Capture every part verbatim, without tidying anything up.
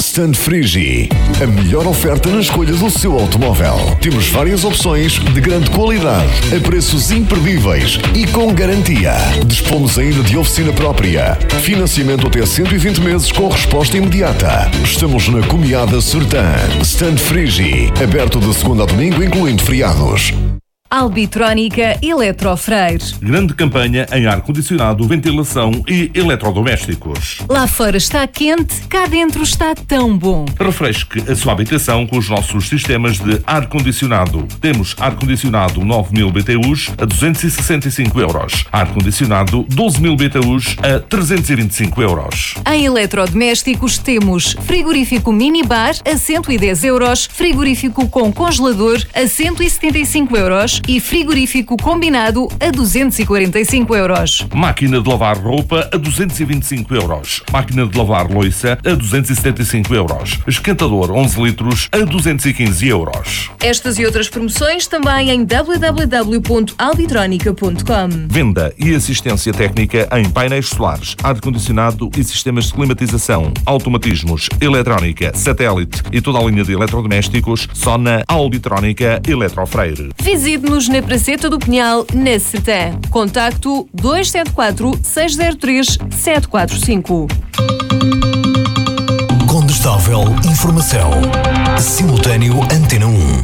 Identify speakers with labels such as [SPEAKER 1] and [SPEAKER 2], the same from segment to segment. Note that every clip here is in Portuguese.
[SPEAKER 1] Stand Frigi, a melhor oferta na escolha do seu automóvel. Temos várias opções de grande qualidade, a preços imperdíveis e com garantia. Dispomos ainda de oficina própria. Financiamento até cento e vinte meses com resposta imediata. Estamos na Comiada Sertã. Stand Frigi, aberto de segunda a domingo, incluindo feriados.
[SPEAKER 2] Albitrónica Eletrofreire.
[SPEAKER 3] Grande campanha em ar-condicionado, ventilação e eletrodomésticos.
[SPEAKER 2] Lá fora está quente, cá dentro está tão bom.
[SPEAKER 3] Refresque a sua habitação com os nossos sistemas de ar-condicionado. Temos ar-condicionado nove mil B T Us a duzentos e sessenta e cinco euros. Ar-condicionado doze mil B T Us a trezentos e vinte e cinco euros.
[SPEAKER 2] Em eletrodomésticos temos frigorífico minibar a cento e dez euros, frigorífico com congelador a cento e setenta e cinco euros e frigorífico combinado a duzentos e quarenta e cinco euros.
[SPEAKER 3] Máquina de lavar roupa a duzentos e vinte e cinco euros. Máquina de lavar loiça a duzentos e setenta e cinco euros. Esquentador onze litros a duzentos e quinze euros.
[SPEAKER 2] Estas e outras promoções também em w w w ponto albitronica ponto com.
[SPEAKER 3] Venda e assistência técnica em painéis solares, ar-condicionado e sistemas de climatização, automatismos, eletrónica, satélite e toda a linha de eletrodomésticos só na Albitrónica Eletrofreire.
[SPEAKER 2] Visite-nos na Praceta do Pinhal, na Sertã. Contacto dois sete quatro, seis zero três, sete quatro cinco.
[SPEAKER 1] Condestável Informação. Simultâneo Antena um.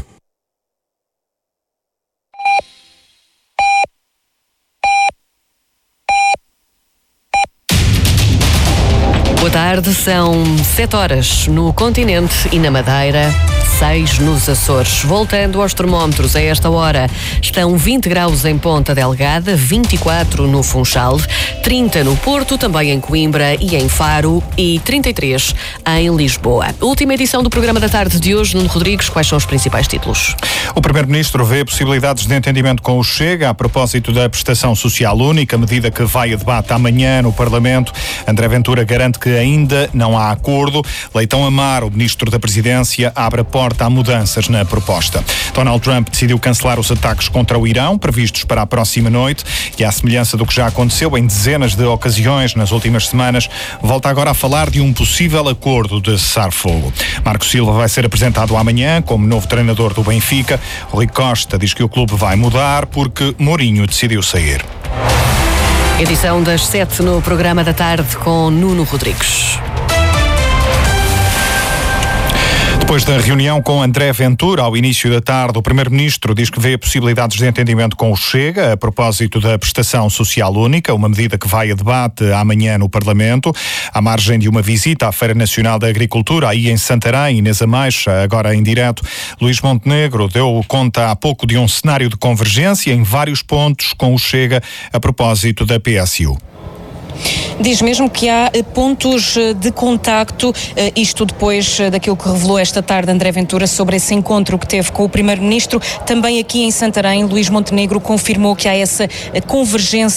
[SPEAKER 4] Boa tarde, são sete horas no continente e na Madeira, seis nos Açores. Voltando aos termómetros a esta hora, estão vinte graus em Ponta Delgada, vinte e quatro no Funchal, trinta no Porto, também em Coimbra e em Faro e trinta e três em Lisboa. Última edição do programa da tarde de hoje. Nuno Rodrigues, quais são os principais títulos?
[SPEAKER 5] O Primeiro-Ministro vê possibilidades de entendimento com o Chega a propósito da prestação social única, medida que vai a debate amanhã no Parlamento. André Ventura garante que ainda não há acordo. Leitão Amaro, o Ministro da Presidência, abre a porta a mudanças na proposta. Donald Trump decidiu cancelar os ataques contra o Irão, previstos para a próxima noite, e à semelhança do que já aconteceu em dezenas de ocasiões nas últimas semanas, volta agora a falar de um possível acordo de cessar-fogo. Marco Silva vai ser apresentado amanhã como novo treinador do Benfica. Rui Costa diz que o clube vai mudar porque Mourinho decidiu sair.
[SPEAKER 4] Edição das sete no programa da tarde com Nuno Rodrigues.
[SPEAKER 5] Depois da reunião com André Ventura, ao início da tarde, o Primeiro-Ministro diz que vê possibilidades de entendimento com o Chega a propósito da prestação social única, uma medida que vai a debate amanhã no Parlamento, à margem de uma visita à Feira Nacional da Agricultura, aí em Santarém. Inês Ameixa, agora em direto. Luís Montenegro deu conta há pouco de um cenário de convergência em vários pontos com o Chega a propósito da P S U.
[SPEAKER 6] Diz mesmo que há pontos de contacto, isto depois daquilo que revelou esta tarde André Ventura sobre esse encontro que teve com o Primeiro-Ministro. Também aqui em Santarém, Luís Montenegro confirmou que há essa convergência